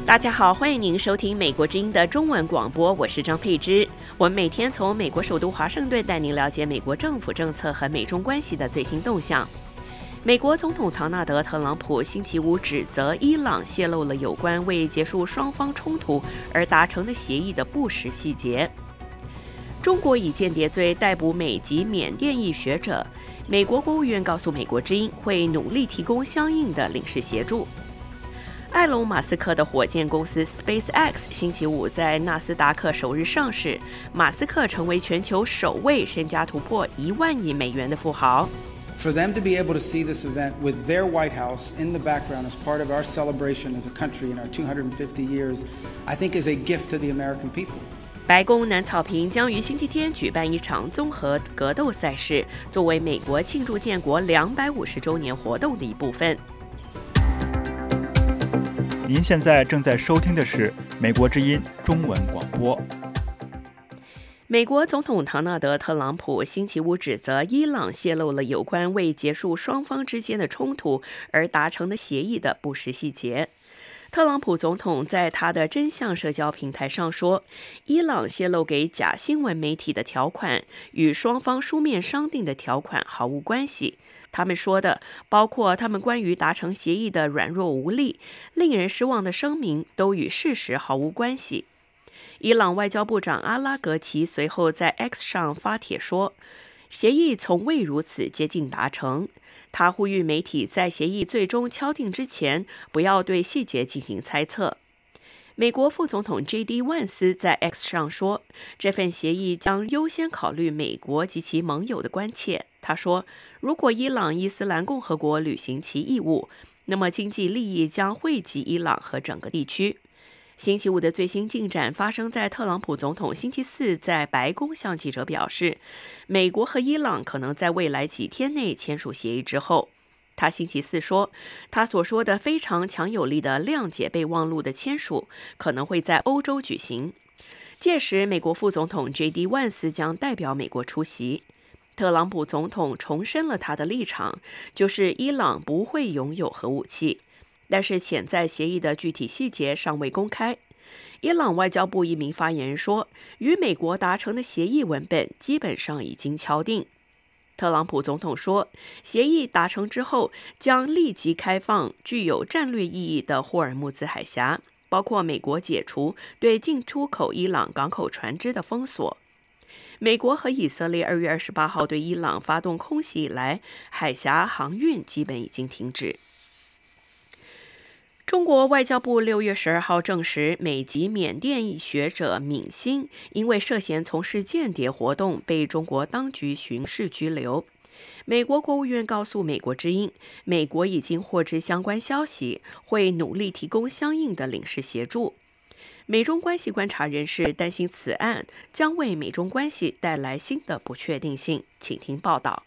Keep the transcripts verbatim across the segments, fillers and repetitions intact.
大家好，欢迎您收听美国之音的中文广播，我是张佩芝。我们每天从美国首都华盛顿带您了解美国政府政策和美中关系的最新动向。美国总统唐纳德·特朗普星期五指责伊朗泄露了有关为结束双方冲突而达成的协议的不实细节。中国以间谍罪逮捕美籍缅甸裔学者，美国国务院告诉美国之音会努力提供相应的领事协助。埃隆·马斯克的火箭公司 SpaceX 星期五在纳斯达克首日上市，马斯克成为全球首位身家突破一万亿美元的富豪。 For them to be able to see this event with their White House in the background as part of our celebration as a country in our two hundred fifty years, I think is a gift to the American people. 白宫南草坪将于星期天举办一场综合格斗赛事，作为美国庆祝建国两百五十周年活动的一部分。 您现在正在收听的是美国之音中文广播。 美国总统唐纳德·特朗普星期五指责伊朗泄露了有关为结束双方之间的冲突而达成的协议的不实细节。特朗普总统在他的真相社交平台上说，伊朗泄露给假新闻媒体的条款与双方书面商定的条款毫无关系。他们说的，包括他们关于达成协议的软弱无力、令人失望的声明，都与事实毫无关系。伊朗外交部长阿拉格齐随后在 X 上发帖说，协议从未如此接近达成。他呼吁媒体在协议最终敲定之前，不要对细节进行猜测。美国副总统 J D 万斯在 X 上说，这份协议将优先考虑美国及其盟友的关切。他说，如果伊朗伊斯兰共和国履行其义务，那么经济利益将惠及伊朗和整个地区。星期五的最新进展发生在特朗普总统星期四在白宫向记者表示，美国和伊朗可能在未来几天内签署协议之后。他星期四说，他所说的非常强有力的谅解备忘录的签署可能会在欧洲举行，届时美国副总统 J D 万斯将代表美国出席。特朗普总统重申了他的立场，就是伊朗不会拥有核武器，但是潜在协议的具体细节尚未公开。伊朗外交部一名发言人说，与美国达成的协议文本基本上已经敲定。特朗普总统说，协议达成之后将立即开放具有战略意义的霍尔木兹海峡，包括美国解除对进出口伊朗港口船只的封锁。美国和以色列二月二十八号对伊朗发动空袭以来，海峡航运基本已经停止。中国外交部六月十二号证实，美籍缅甸裔学者闵欣因为涉嫌从事间谍活动被中国当局巡视拘留。美国国务院告诉美国之音，美国已经获知相关消息，会努力提供相应的领事协助。美中关系观察人士担心此案将为美中关系带来新的不确定性，请听报道。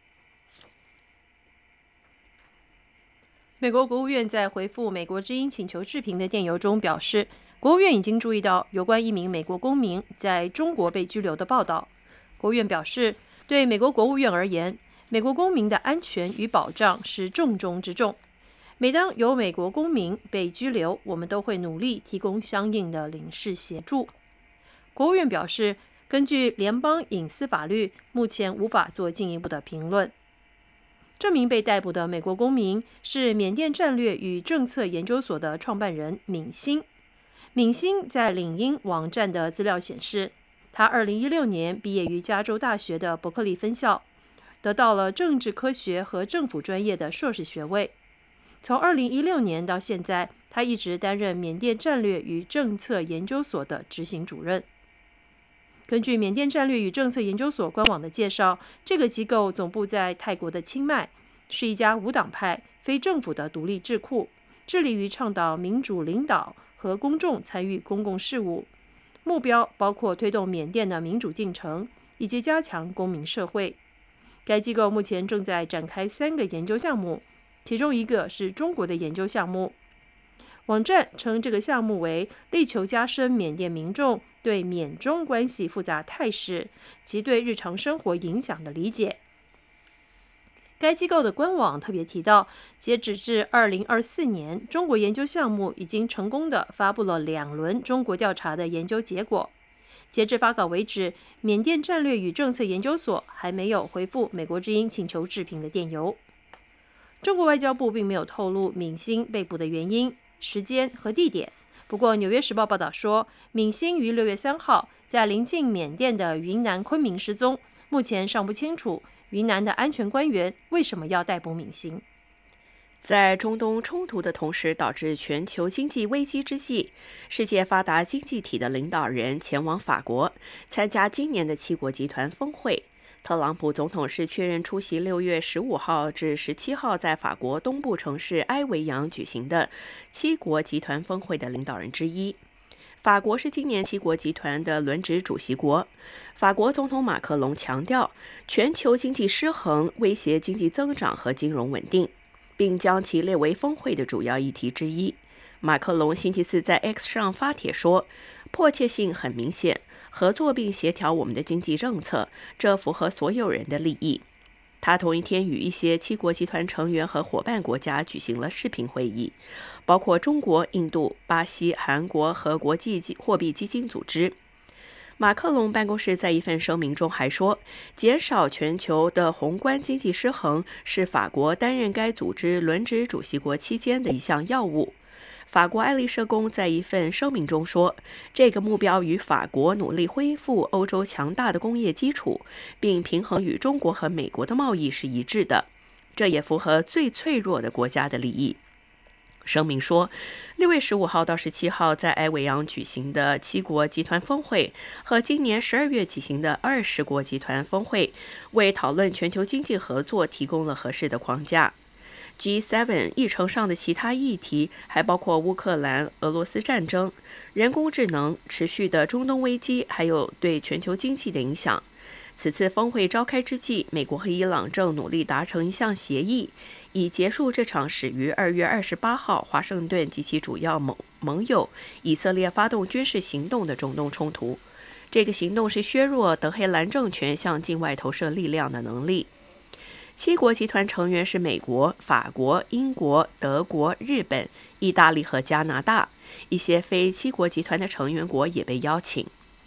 美国国务院在回复美国之音请求置评的电邮中表示，国务院已经注意到有关一名美国公民在中国被拘留的报道。国务院表示，对美国国务院而言，美国公民的安全与保障是重中之重。每当有美国公民被拘留，我们都会努力提供相应的领事协助。国务院表示，根据联邦隐私法律，目前无法做进一步的评论。这名被逮捕的美国公民是缅甸战略与政策研究所的创办人闵欣。闵欣在领英网站的资料显示，他二零一六年毕业于加州大学的伯克利分校，得到了政治科学和政府专业的硕士学位。从二零一六年到现在，他一直担任缅甸战略与政策研究所的执行主任。根据缅甸战略与政策研究所官网的介绍，这个机构总部在泰国的清迈，是一家无党派、非政府的独立智库，致力于倡导民主领导和公众参与公共事务，目标包括推动缅甸的民主进程以及加强公民社会。该机构目前正在展开三个研究项目，其中一个是中国的研究项目。网站称这个项目为力求加深缅甸民众对缅中关系复杂态势及对日常生活影响的理解。 该机构的官网特别提到，截止至二零二四年，中国研究项目已经成功地发布了两轮中国调查的研究结果。截至发稿为止，缅甸战略与政策研究所还没有回复美国之音请求置评的电邮。中国外交部并没有透露闵星被捕的原因、时间和地点。不过，《纽约时报》报道说，闵星于六月三号在临近缅甸的云南昆明失踪，目前尚不清楚云南的安全官员为什么要逮捕闵星。 在中东冲突的同时导致全球经济危机之际，世界发达经济体的领导人前往法国参加今年的七国集团峰会。特朗普总统是确认出席六月十五号至十七号在法国东部城市埃维扬举行的七国集团峰会的领导人之一。法国是今年七国集团的轮值主席国。法国总统马克龙强调，全球经济失衡威胁经济增长和金融稳定，并将其列为峰会的主要议题之一。马克龙星期四在 X 上发帖说，迫切性很明显，合作并协调我们的经济政策，这符合所有人的利益。他同一天与一些七国集团成员和伙伴国家举行了视频会议，包括中国、印度、巴西、韩国和国际货币基金组织。马克龙办公室在一份声明中还说，减少全球的宏观经济失衡是法国担任该组织轮值主席国期间的一项要务。法国爱丽舍宫在一份声明中说，这个目标与法国努力恢复欧洲强大的工业基础，并平衡与中国和美国的贸易是一致的，这也符合最脆弱的国家的利益。声明说，六月十五号到十七号在埃维扬举行的七国集团峰会和今年十二月举行的二十国集团峰会，为讨论全球经济合作提供了合适的框架。G 七 议程上的其他议题还包括乌克兰、俄罗斯战争、人工智能、持续的中东危机，还有对全球经济的影响。此次峰会召开之际，美国和伊朗正努力达成一项协议，以结束这场始于二月二十八号华盛顿及其主要盟盟友以色列发动军事行动的中东冲突。这个行动是削弱德黑兰政权向境外投射力量的能力。七国集团成员是美国、法国、英国、德国、日本、意大利和加拿大，一些非七国集团的成员国也被邀请。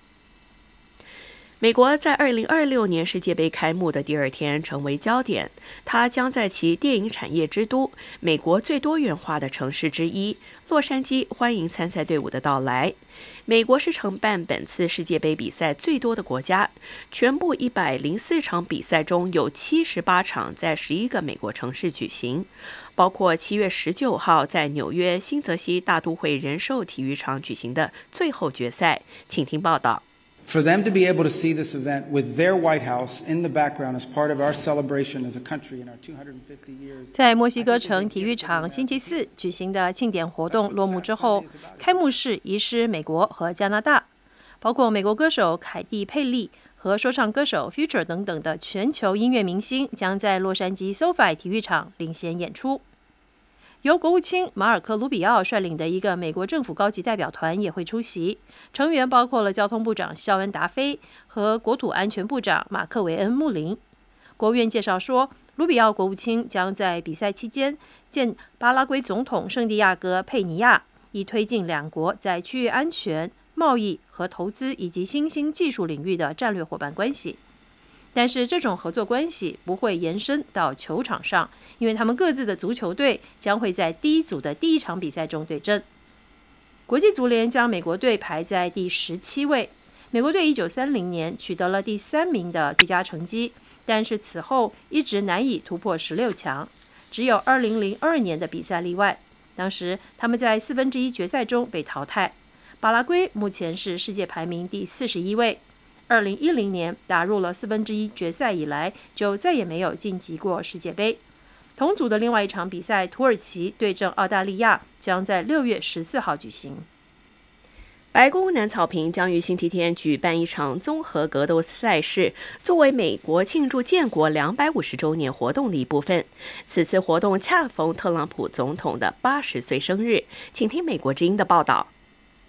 美国在二零二六年世界杯开幕的第二天成为焦点，它将在其电影产业之都、美国最多元化的城市之一洛杉矶欢迎参赛队伍的到来。美国是承办本次世界杯比赛最多的国家，全部一百零四场比赛中有七十八场在十一个美国城市举行，包括七月十九号在纽约新泽西大都会人寿体育场举行的最后决赛。请听报道。 For them to be able to see this event with their White House in the background as part of our celebration as a country in our two hundred fifty years. 在墨西哥城体育场星期四举行的庆典活动落幕之后，开幕式移师美国和加拿大，包括美国歌手凯蒂·佩利和说唱歌手 Future 等等的全球音乐明星将在洛杉矶 SoFi 体育场领衔演出。由国务卿马尔科·卢比奥率领的一个美国政府高级代表团也会出席，成员包括了交通部长肖恩·达菲和国土安全部长马克·维恩·穆林。国务院介绍说，卢比奥国务卿将在比赛期间见巴拉圭总统圣地亚哥·佩尼亚，以推进两国在区域安全、贸易和投资以及新兴技术领域的战略伙伴关系。但是这种合作关系不会延伸到球场上，因为他们各自的足球队将会在第一组的第一场比赛中对阵。国际足联将美国队排在第十七位，美国队一九三零年取得了第三名的最佳成绩，但是此后一直难以突破十六强，只有二零零二年的比赛例外，当时他们在四分之一决赛中被淘汰。巴拉圭目前是世界排名第四十一位。二零一零年打入了四分之一决赛以来，就再也没有晋级过世界杯。同组的另外一场比赛，土耳其对阵澳大利亚，将在六月十四号举行。 白宫南草坪将于星期天举办一场综合格斗赛事，作为美国庆祝建国两百五十周年活动的一部分。此次活动恰逢特朗普总统的八十岁生日。请听美国之音的报道。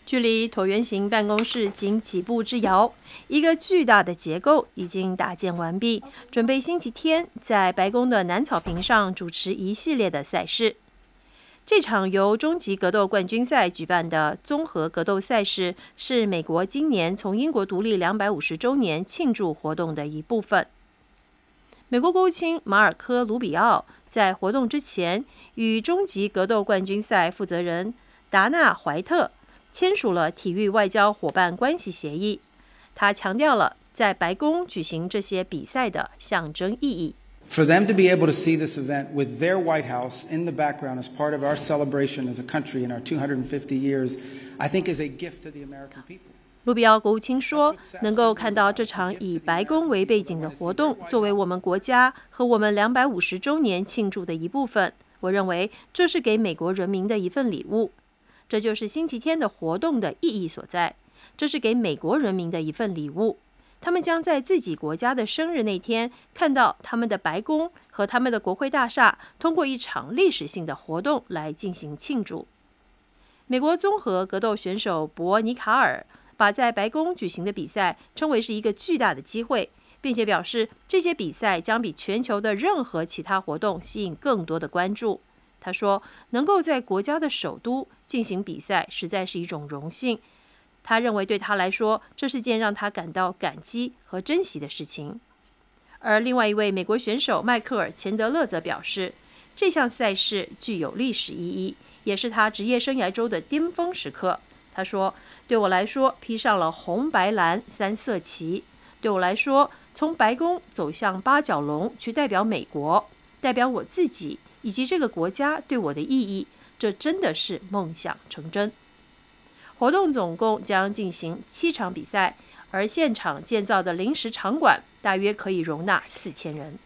距离椭圆形办公室仅几步之遥，一个巨大的结构已经搭建完毕，准备星期天在白宫的南草坪上主持一系列的赛事。这场由终极格斗冠军赛举办的综合格斗赛事，是美国今年从英国独立两百五十周年庆祝活动的一部分。美国国务卿马尔科·卢比奥在活动之前与终极格斗冠军赛负责人达纳·怀特签署了体育外交伙伴关系协议。他强调了在白宫举行这些比赛的象征意义。 For them to be able to see this event with their White House in the background as part of our celebration as a country in our two hundred fifty years, I think is a gift to the American people. 卢比奥国务卿说，能够看到这场以白宫为背景的活动作为我们国家和我们两百五十周年庆祝的一部分，我认为这是给美国人民的一份礼物。这就是星期天的活动的意义所在，这是给美国人民的一份礼物。他们将在自己国家的生日那天看到他们的白宫和他们的国会大厦通过一场历史性的活动来进行庆祝。美国综合格斗选手博尼卡尔把在白宫举行的比赛称为是一个巨大的机会，并且表示这些比赛将比全球的任何其他活动吸引更多的关注。他说，能够在国家的首都进行比赛实在是一种荣幸。他认为对他来说，这是件让他感到感激和珍惜的事情。而另外一位美国选手迈克尔·钱德勒则表示，这项赛事具有历史意义，也是他职业生涯中的巅峰时刻。他说，对我来说，披上了红白蓝三色旗，对我来说，从白宫走向八角笼去代表美国，代表我自己以及这个国家对我的意义，这真的是梦想成真。活动总共将进行七场比赛，而现场建造的临时场馆大约可以容纳四千人。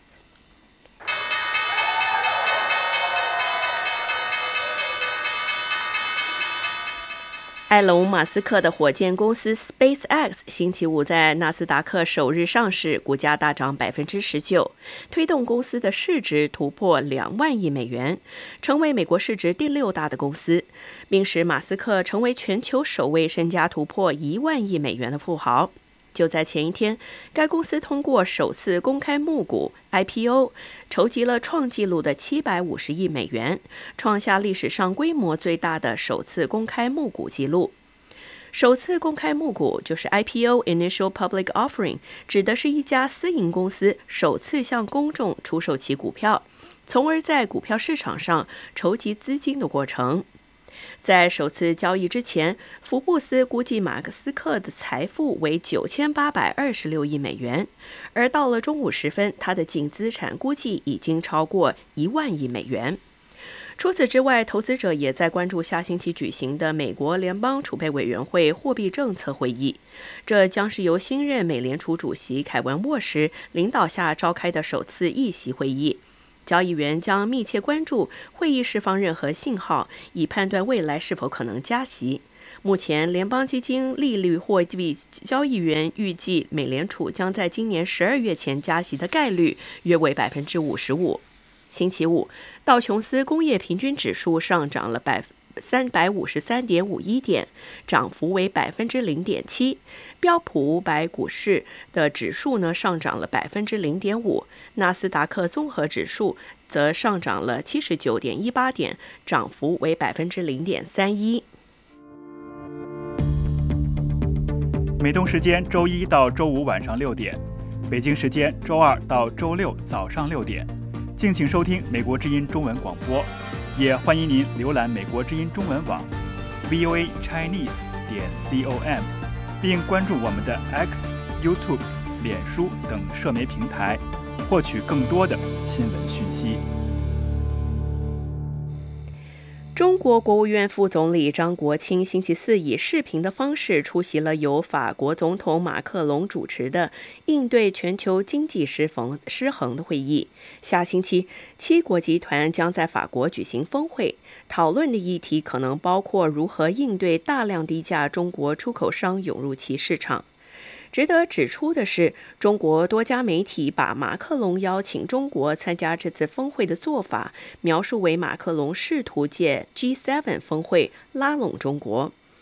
埃隆·马斯克的火箭公司 SpaceX 星期五在纳斯达克首日上市，股价大涨百分之十九，推动公司的市值突破两万亿美元，成为美国市值第六大的公司，并使马斯克成为全球首位身家突破一万亿美元的富豪。就在前一天，该公司通过首次公开募股 I P O， 筹集了创纪录的七百五十亿美元，创下历史上规模最大的首次公开募股纪录。首次公开募股就是 I P O Initial Public Offering， 指的是一家私营公司首次向公众出售其股票，从而在股票市场上筹集资金的过程。在首次交易之前，福布斯估计马斯克的财富为九千八百二十六亿美元，而到了中午时分，他的净资产估计已经超过一万亿美元。除此之外，投资者也在关注下星期举行的美国联邦储备委员会货币政策会议，这将是由新任美联储主席凯文·沃什领导下召开的首次议息会议。交易员将密切关注会议释放任何信号，以判断未来是否可能加息。目前，联邦基金利率货币交易员预计美联储将在今年十二月前加息的概率约为百分之五十五。星期五，道琼斯工业平均指数上涨了百三百五十三点五一点，涨幅为百分之零点七。标普五百股市的指数呢上涨了百分之零点五，纳斯达克综合指数则上涨了七十九点一八点，涨幅为百分之零点三一。 美东时间周一到周五晚上六点，北京时间周二到周六早上六点，敬请收听美国之音中文广播。也欢迎您浏览美国之音中文网 V O A Chinese 点 com， 并关注我们的 X、YouTube、脸书等社媒平台，获取更多的新闻讯息。 中国国务院副总理张国清星期四以视频的方式出席了由法国总统马克龙主持的应对全球经济失衡失衡的会议。下星期，七国集团将在法国举行峰会，讨论的议题可能包括如何应对大量低价中国出口商涌入其市场。值得指出的是，中国多家媒体把马克龙邀请中国参加这次峰会的做法描述为马克龙试图借 G 七 峰会拉拢中国。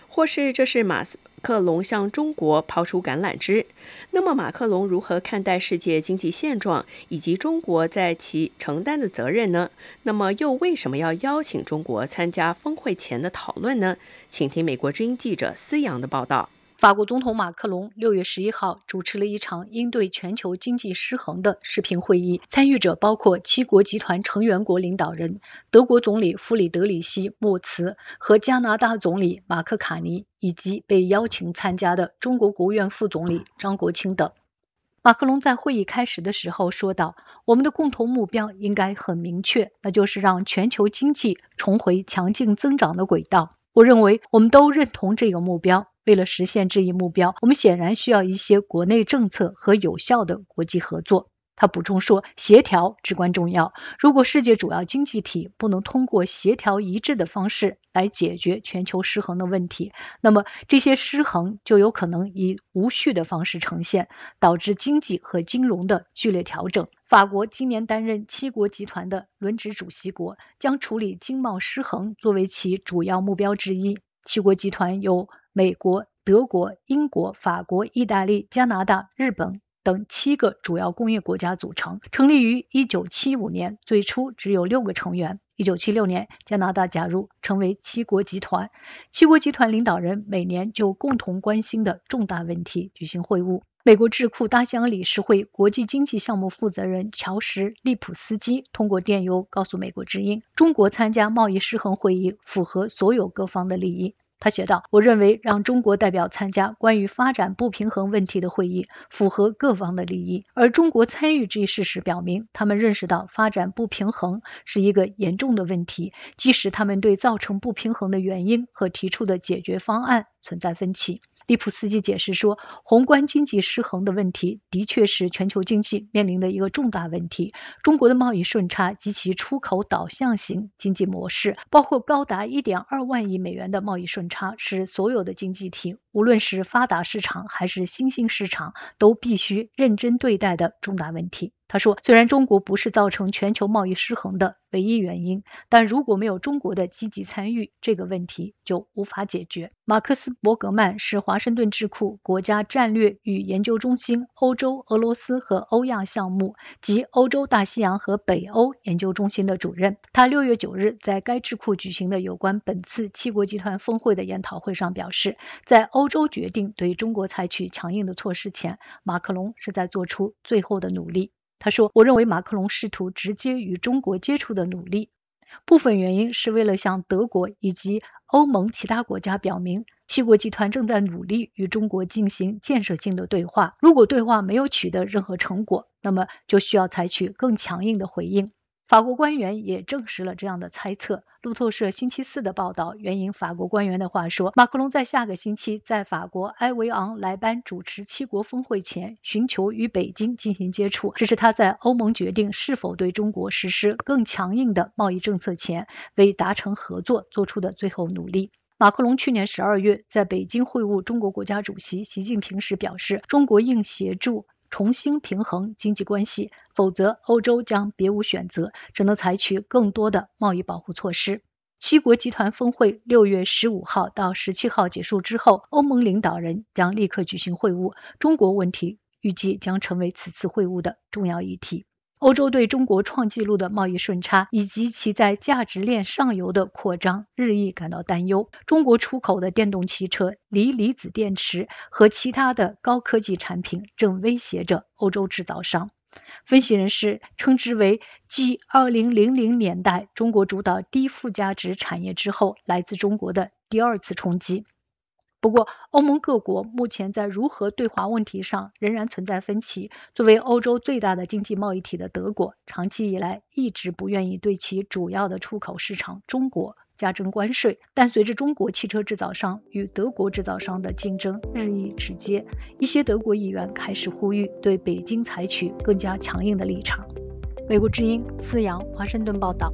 或是这是马克龙向中国抛出橄榄枝？那么马克龙如何看待世界经济现状以及中国在其承担的责任呢？那么又为什么要邀请中国参加峰会前的讨论呢？请听美国之音记者思阳的报道。 法国总统马克龙六月十一号主持了一场应对全球经济失衡的视频会议，参与者包括七国集团成员国领导人、德国总理弗里德里希·默茨和加拿大总理马克卡尼，以及被邀请参加的中国国务院副总理张国清等。马克龙在会议开始的时候说道，我们的共同目标应该很明确，那就是让全球经济重回强劲增长的轨道。我认为我们都认同这个目标。为了实现这一目标，我们显然需要一些国内政策和有效的国际合作。他补充说，协调至关重要。如果世界主要经济体不能通过协调一致的方式来解决全球失衡的问题，那么这些失衡就有可能以无序的方式呈现，导致经济和金融的剧烈调整。法国今年担任七国集团的轮值主席国，将处理经贸失衡作为其主要目标之一。七国集团由美国、德国、英国、法国、意大利、加拿大、日本等七个主要工业国家组成，成立于一九七五年，最初只有六个成员。一九七六年，加拿大加入，成为七国集团。七国集团领导人每年就共同关心的重大问题举行会晤。美国智库大西洋理事会国际经济项目负责人乔什·利普斯基通过电邮告诉美国之音，中国参加贸易失衡会议符合所有各方的利益。他写道，我认为让中国代表参加关于发展不平衡问题的会议符合各方的利益，而中国参与这一事实表明，他们认识到发展不平衡是一个严重的问题，即使他们对造成不平衡的原因和提出的解决方案存在分歧。利普斯基解释说，宏观经济失衡的问题的确是全球经济面临的一个重大问题。中国的贸易顺差及其出口导向型经济模式，包括高达 一点二万亿美元的贸易顺差，是所有的经济体，无论是发达市场还是新兴市场，都必须认真对待的重大问题。他说，虽然中国不是造成全球贸易失衡的唯一原因，但如果没有中国的积极参与，这个问题就无法解决。马克思·伯格曼是华盛顿智库国家战略与研究中心欧洲、俄罗斯和欧亚项目及欧洲大西洋和北欧研究中心的主任。他六月九日在该智库举行的有关本次七国集团峰会的研讨会上表示，在欧洲决定对中国采取强硬的措施前，马克龙是在做出最后的努力。他说，我认为马克龙试图直接与中国接触的努力，部分原因是为了向德国以及欧盟其他国家表明，七国集团正在努力与中国进行建设性的对话。如果对话没有取得任何成果，那么就需要采取更强硬的回应。法国官员也证实了这样的猜测。路透社星期四的报道援引法国官员的话说，马克龙在下个星期在法国埃维昂莱班主持七国峰会前，寻求与北京进行接触，这是他在欧盟决定是否对中国实施更强硬的贸易政策前，为达成合作做出的最后努力。马克龙去年十二月在北京会晤中国国家主席习近平时表示，中国应协助重新平衡经济关系，否则欧洲将别无选择，只能采取更多的贸易保护措施。七国集团峰会六月十五号到十七号结束之后，欧盟领导人将立刻举行会晤，中国问题预计将成为此次会晤的重要议题。欧洲对中国创纪录的贸易顺差以及其在价值链上游的扩张日益感到担忧。中国出口的电动汽车、锂离子电池和其他的高科技产品正威胁着欧洲制造商。分析人士称之为继二零零零年代中国主导低附加值产业之后，来自中国的第二次冲击。不过，欧盟各国目前在如何对华问题上仍然存在分歧。作为欧洲最大的经济贸易体的德国，长期以来一直不愿意对其主要的出口市场中国加征关税，但随着中国汽车制造商与德国制造商的竞争日益直接，一些德国议员开始呼吁对北京采取更加强硬的立场。美国之音思阳华盛顿报道。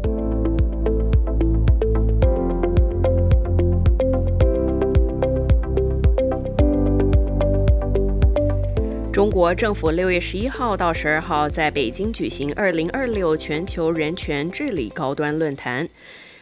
中国政府六月十一号到十二号在北京举行二零二六全球人权治理高端论坛。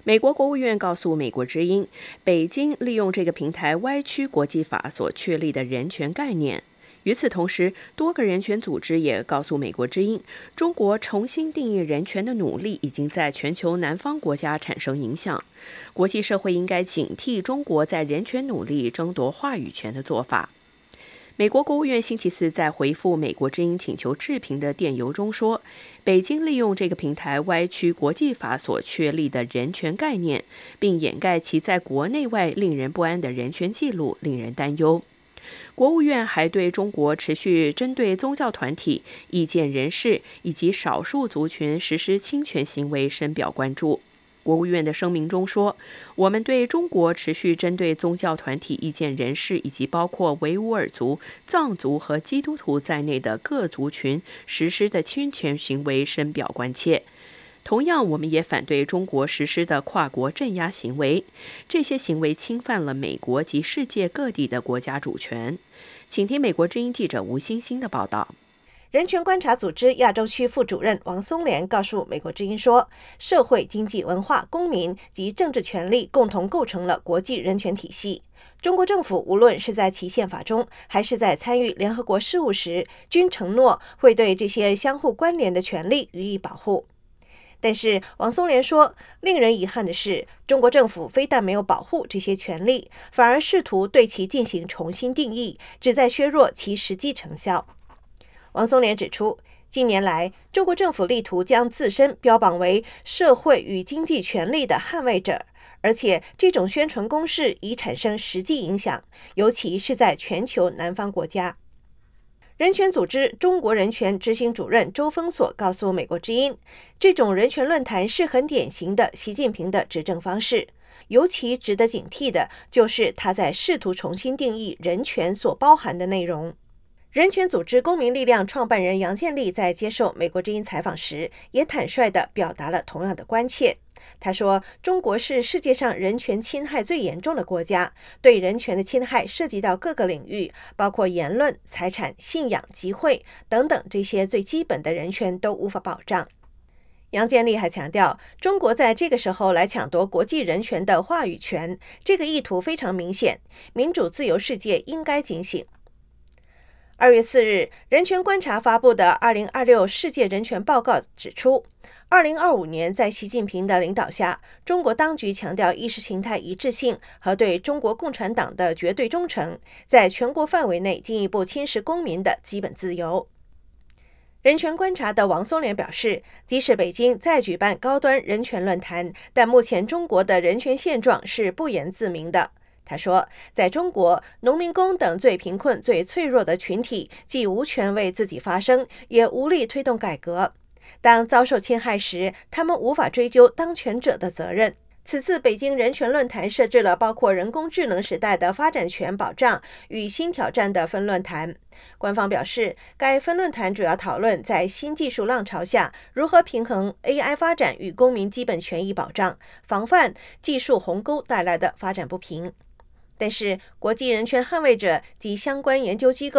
美国国务院告诉美国之音，北京利用这个平台歪曲国际法所确立的人权概念。与此同时，多个人权组织也告诉美国之音，中国重新定义人权的努力已经在全球南方国家产生影响。国际社会应该警惕中国在人权努力争夺话语权的做法。美国国务院星期四在回复美国之音请求置评的电邮中说，北京利用这个平台歪曲国际法所确立的人权概念，并掩盖其在国内外令人不安的人权记录，令人担忧。国务院还对中国持续针对宗教团体、意见人士以及少数族群实施侵权行为深表关注。国务院的声明中说，我们对中国持续针对宗教团体、意见人士以及包括维吾尔族、藏族和基督徒在内的各族群实施的侵权行为深表关切。同样，我们也反对中国实施的跨国镇压行为，这些行为侵犯了美国及世界各地的国家主权。请听美国之音记者吴欣欣的报道。 人权观察组织亚洲区副主任王松莲告诉美国之音说，社会、经济、文化、公民及政治权利共同构成了国际人权体系。中国政府无论是在其宪法中，还是在参与联合国事务时，均承诺会对这些相互关联的权利予以保护。但是王松莲说，令人遗憾的是，中国政府非但没有保护这些权利，反而试图对其进行重新定义，旨在削弱其实际成效。王松莲指出，近年来，中国政府力图将自身标榜为社会与经济权利的捍卫者，而且这种宣传攻势已产生实际影响，尤其是在全球南方国家。人权组织中国人权执行主任周峰所告诉美国之音，这种人权论坛是很典型的习近平的执政方式，尤其值得警惕的就是他在试图重新定义人权所包含的内容。人权组织公民力量创办人杨建立在接受美国之音采访时，也坦率地表达了同样的关切。他说，中国是世界上人权侵害最严重的国家，对人权的侵害涉及到各个领域，包括言论、财产、信仰、集会等等，这些最基本的人权都无法保障。杨建立还强调，中国在这个时候来抢夺国际人权的话语权，这个意图非常明显，民主自由世界应该警醒。二月四日，人权观察发布的二零二六世界人权报告指出，二零二五年在习近平的领导下，中国当局强调意识形态一致性和对中国共产党的绝对忠诚，在全国范围内进一步侵蚀公民的基本自由。人权观察的王松莲表示，即使北京再举办高端人权论坛，但目前中国的人权现状是不言自明的。他说，在中国，农民工等最贫困、最脆弱的群体既无权为自己发声，也无力推动改革。当遭受侵害时，他们无法追究当权者的责任。此次北京人权论坛设置了包括人工智能时代的发展权保障与新挑战的分论坛。官方表示，该分论坛主要讨论在新技术浪潮下如何平衡 A I 发展与公民基本权益保障，防范技术鸿沟带来的发展不平。但是，国际人权捍卫者及相关研究机构